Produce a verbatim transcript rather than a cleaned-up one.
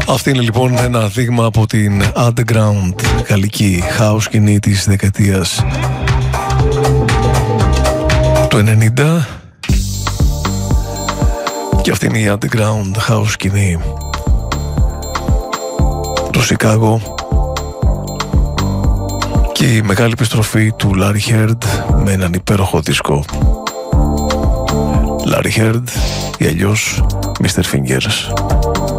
Αυτή είναι λοιπόν ένα δείγμα από την underground γαλλική house σκηνή της δεκαετίας του ενενήντα, και αυτή είναι η underground house σκηνή του Σικάγο και η μεγάλη επιστροφή του Larry Heard με έναν υπέροχο δίσκο. Larry Heard ή αλλιώς μίστερ Fingers.